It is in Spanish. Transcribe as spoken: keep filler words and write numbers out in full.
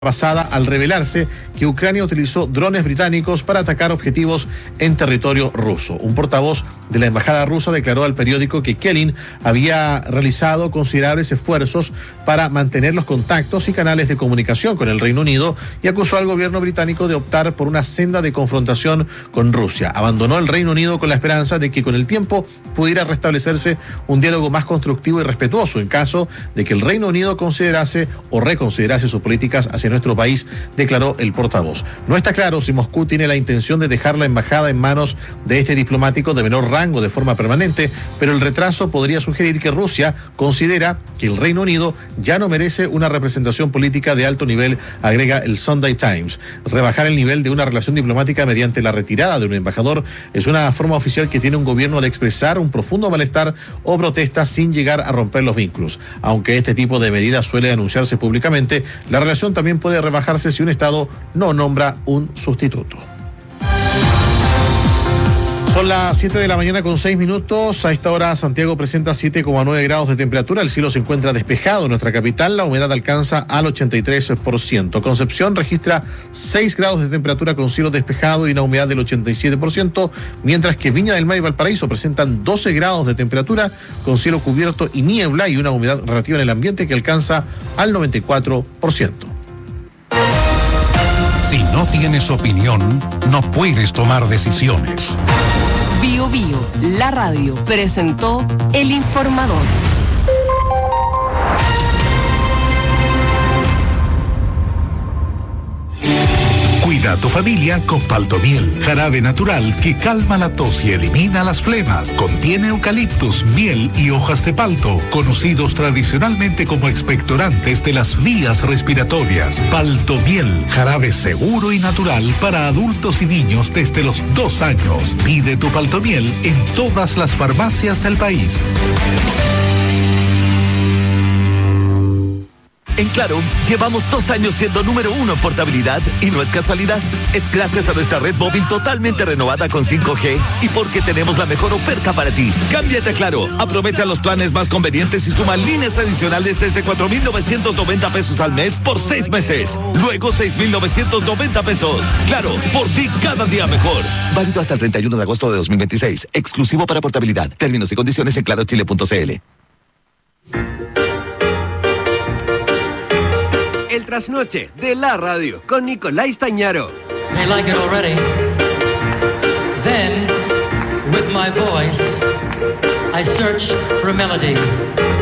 pasada al revelarse que Ucrania utilizó drones británicos para atacar objetivos en territorio ruso. Un portavoz de la embajada rusa declaró al periódico que Kelin había realizado considerables esfuerzos para mantener los contactos y canales de comunicación con el Reino Unido y acusó al gobierno británico de optar por una senda de confrontación con Rusia. Abandonó el Reino Unido con la esperanza de que con el tiempo pudiera restablecerse un diálogo más constructivo y respetuoso en caso de que el Reino Unido considerase o reconsiderase sus políticas hacia nuestro país, declaró el portavoz. No está claro si Moscú tiene la intención de dejar la embajada en manos de este diplomático de menor rango de forma permanente, pero el retraso podría sugerir que Rusia considera que el Reino Unido ya no merece una representación política de alto nivel, agrega el Sunday Times. Rebajar el nivel de una relación diplomática mediante la retirada de un embajador es una forma oficial que tiene un gobierno de expresar un profundo malestar o protesta sin llegar a romper los vínculos. Aunque este tipo de medidas suele anunciarse públicamente, la relación también puede rebajarse si un Estado no nombra un sustituto. Son las siete de la mañana con seis minutos. A esta hora Santiago presenta siete coma nueve grados de temperatura. El cielo se encuentra despejado en nuestra capital. La humedad alcanza al ochenta y tres por ciento. Concepción registra seis grados de temperatura con cielo despejado y una humedad del ochenta y siete por ciento. Mientras que Viña del Mar y Valparaíso presentan doce grados de temperatura con cielo cubierto y niebla y una humedad relativa en el ambiente que alcanza al noventa y cuatro por ciento. Si no tienes opinión, no puedes tomar decisiones. Bio Bio, la radio, presentó El Informador. Cuida a tu familia con Paltomiel, jarabe natural que calma la tos y elimina las flemas. Contiene eucaliptus, miel y hojas de palto, conocidos tradicionalmente como expectorantes de las vías respiratorias. Paltomiel, jarabe seguro y natural para adultos y niños desde los dos años. Pide tu Paltomiel en todas las farmacias del país. En Claro, llevamos dos años siendo número uno en portabilidad y no es casualidad. Es gracias a nuestra red móvil totalmente renovada con cinco G y porque tenemos la mejor oferta para ti. Cámbiate a Claro, aprovecha los planes más convenientes y suma líneas adicionales desde cuatro mil novecientos noventa pesos al mes por seis meses. Luego seis mil novecientos noventa pesos. Claro, por ti cada día mejor. Válido hasta el treinta y uno de agosto de dos mil veintiséis. Exclusivo para portabilidad. Términos y condiciones en claro chile punto c l. El trasnoche de la radio con Nicolás Tañaro. They like it already. Then, with my voice, I search for a melody.